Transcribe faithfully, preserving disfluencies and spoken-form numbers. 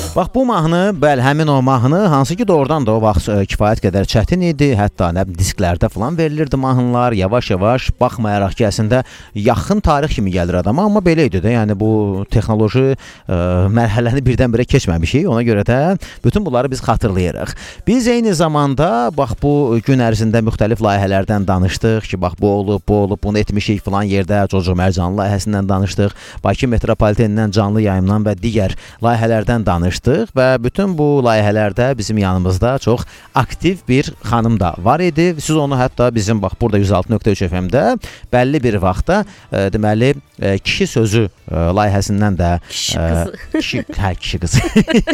Bax bu mahnı, bəli, həmin o mahnı, hansı ki doğrudan da o vaxt ə, kifayət qədər çətin idi. Hətta nə disklərdə falan verilirdi mahnılar. Yavaş-yavaş baxmayaraq ki, əslində yaxın tarix kimi gəlir adama, amma belə idi də. Yəni bu texnoloji ə, mərhələni birdən-birə keçməmişik. Ona görə də bütün bunları biz xatırlayırıq. Biz eyni zamanda bax bu gün ərzində müxtəlif layihələrdən danışdıq ki, bax bu olub, bu olub, bunu etmişik filan yerdə. Coco Mərcanlı layihəsindən danışdıq. Bakı metropolitenindən canlı yayımdan və digər layihələrdən danışdıq və bütün bu layihələrdə bizim yanımızda çox aktiv bir xanım da var idi. Siz onu hətta bizim bax burada yüz altı nöqtə üç F M-də bəlli bir vaxtda e, deməli e, kişi sözü e, layihəsindən də kişi qızı. E, kişi, hə, kişi qızı.